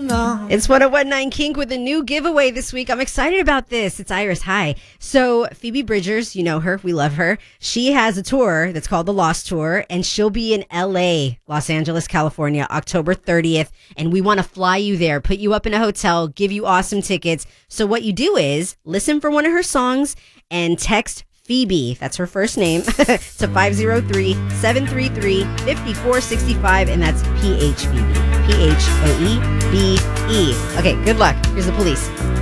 It's 101.9 Kink with a new giveaway this week. I'm excited about this. It's Iris. Hi. So Phoebe Bridgers, you know her. We love her. She has a tour that's called the Lost Tour, and she'll be in LA, Los Angeles, California, October 30th. And we want to fly you there, put you up in a hotel, give you awesome tickets. So what you do is listen for one of her songs and text Phoebe, that's her first name, to 503-733-5465, and that's PH Phoebe. PHOEBE. Okay, good luck. Here's the police.